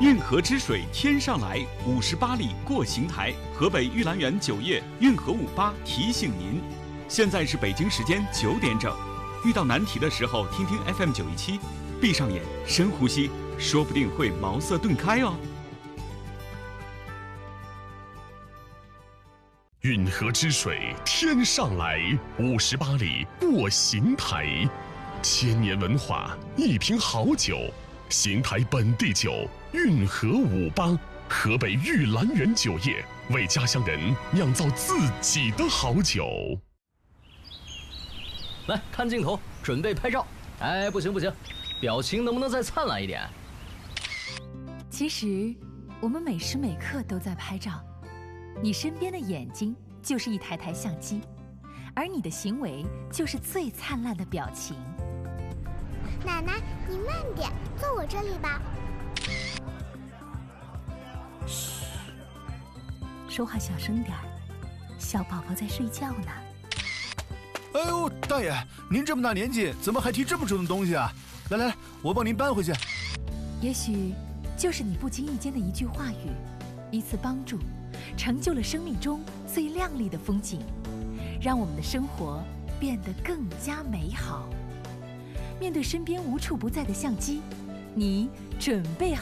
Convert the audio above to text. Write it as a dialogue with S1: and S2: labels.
S1: 运河之水天上来，58里过邢台。河北玉兰园酒业运河58提醒您，现在是北京时间9点整。遇到难题的时候，听听 FM917，闭上眼，深呼吸，说不定会茅塞顿开哦。
S2: 运河之水天上来，58里过邢台。千年文化，一瓶好酒，邢台本地酒，运河58，河北玉兰园酒业为家乡人酿造自己的好酒。
S3: 来看镜头，准备拍照。哎，不行，表情能不能再灿烂一点？
S4: 其实，我们每时每刻都在拍照。你身边的眼睛就是一台台相机，而你的行为就是最灿烂的表情。
S5: 奶奶，你慢点，坐我这里吧。
S4: 嘘，说话小声点儿，小宝宝在睡觉呢。
S6: 哎呦，大爷，您这么大年纪，怎么还提这么重的东西啊？来，我帮您搬回去。
S4: 也许就是你不经意间的一句话语，一次帮助，成就了生命中最亮丽的风景，让我们的生活变得更加美好。面对身边无处不在的相机，你准备好